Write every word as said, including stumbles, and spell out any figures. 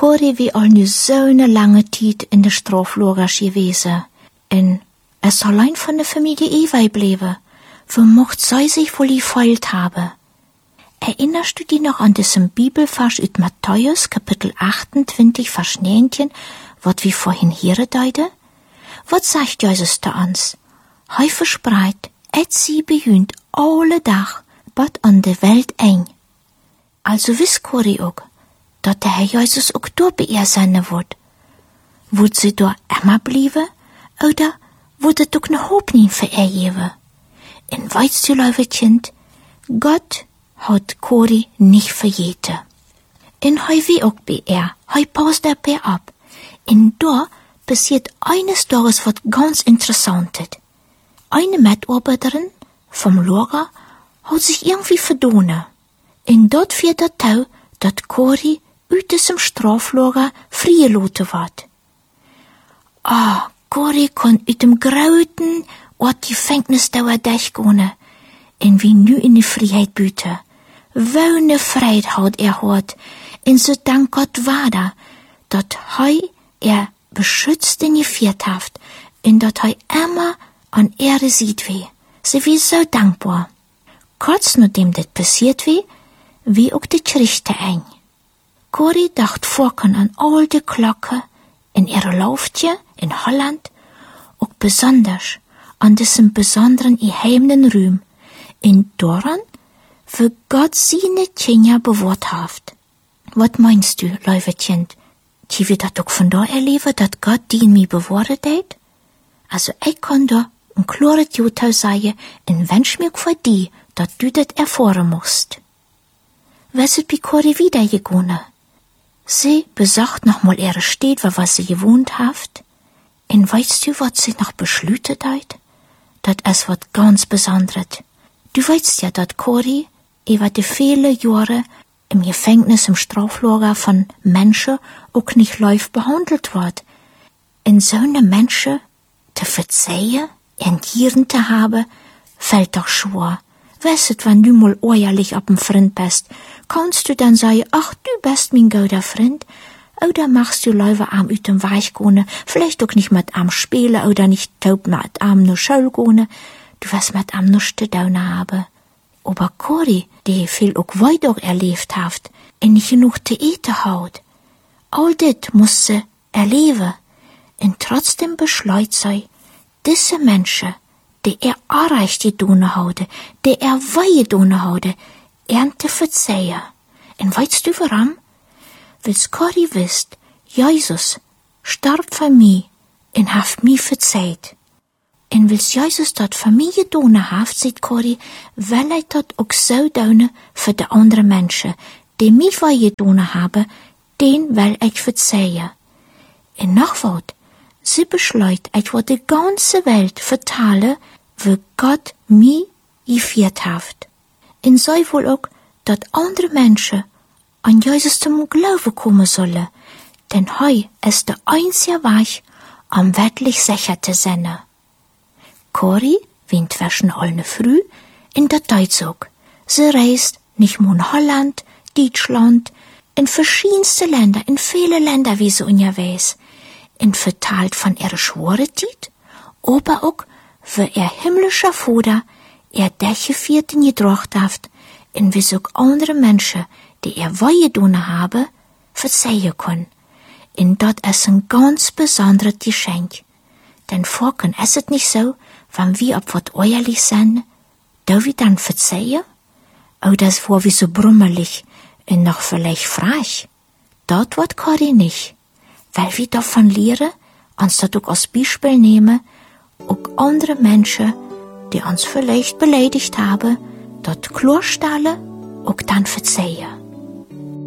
Corrie wie al nu zo'n lange tijd in de straflagers gewesen. En es allein von der Familie Ewei bleiben. Wo mocht sie sich wohl gefeilt haben? Erinnerst du dich noch an diesen Bibelvers aus Matthäus, Kapitel achtundzwanzig, Vers neunzehn, wat wir vorhin hier deuten? Was sagt Jesus da uns? Hij verspreidt, et sie behühnt alle Tag, bat an der Welt eng. Also wiss Corrie auch, dat der Herr Jesus auch da bei ihr sein wird. Wird sie da immer bleiben, oder wird es doch eine Hoffnung für ihr geben? In weißt du, liebe Kind, Gott hat Corrie nicht verjeten. In hei wie auch bei ihr, hei passt er bei ab. In da passiert eines Tages was ganz Interessantes. Eine Mitarbeiterin vom Lager hat sich irgendwie verdonnen. In dort wird der Tau, dat Corrie uit diesem Straflager freigelassen wird. Ah, Corrie kon uit dem grauten Ort Gefängnis dauer durchgehen, en wie nu in die Freiheit büte. Wone Freiheit hat er hat, en so dank Gott Vader, dat hei er beschützt in geführt haft, en dat hei immer an Ehre sieht wie. Sie wie so dankbar. Kurz nachdem das passiert wie, wie auch die Gerichte eng. Corrie dacht vorken an all die Glocke in ihre Laufje in Holland, auch besonders an diesem besonderen geheimenen Ruhm, in daran, wo Gott seine Kinder bewahrt hat. Was meinst du, liebe Kind? Die wir dat auch von da erleben, dat Gott die in mir bewahrt hat? Also ich kann da ein klares Jutta sagen, und wünsch mir für die, dat du das erfahren musst. Was ist bei Corrie wiedergegangen? Sie besucht nochmal ihre Städte, wo sie gewohnt hat. Und weißt du, was sie noch beschlütet hat? Das ist was ganz Besonderes. Du weißt ja, dass Corrie über die vielen Jahre im Gefängnis, im Straflager von Menschen auch nicht live behandelt wird. In so eine Menschen zu verzeihen, Entgieren zu haben, fällt doch schwer. Weißt, wenn du mal ehrlich ab dem Freund bist, kannst du dann sagen, ach, du bist mein guter Freund, oder machst du lieber am uit dem Weich gehen, vielleicht auch nicht mit am spielen, oder nicht taub mit am nur Schule gehen, du wirst mit am nichts zu tun haben. Aber Corrie, die viel auch weiter erlebt hat, und nicht genug zu eten hat, all das muss sie erleben, und trotzdem beschleut sie, diese Menschen, die er erreicht die Dune haude, die er weihe Dune haude, ernte verzeihen. Und weißt du warum? Weil's Corrie wisst, Jesus starb für mich und haft mich verzeiht. Und weil's Jesus dort für mich gedone haft, sieht Corrie, will er dort auch so tun für die anderen Menschen, die mich weihe gedone haben, den will ich verzeihen. Und noch was, sie beschleut, ich will die ganze Welt vertalen, wo Gott mich geführt hat. Und sei wohl auch, dass andere Menschen an Jesus zum Glauben kommen sollen, denn hei ist der einzige Weg, am wirklich sicher zu sein. Corrie wient zwischen alle früh in der Deutschzug. Sie reist nicht nur in Holland, Deutschland, in verschiedenste Länder, in viele Länder wie sie unterwegs, und verteilt von ihrer Schworentit, aber auch, wo ihr himmlischer Vater ihr Däche vierten gedracht haft, und wie so andere Menschen, die ihr Weihe tun haben, verzeihen können. Und dort ist ein ganz besonderes Geschenk. Denn vorken ist es nicht so, wenn wir ob wat ehrlich sind, da wir dann verzeihen? Oder es war wie so brummelig und noch vielleicht frech. Dort wird Corrie nicht. Weil wir davon lernen, uns das auch als Beispiel nehmen, auch andere Menschen, die uns vielleicht beleidigt haben, dort klarstellen, auch dann verzeihen.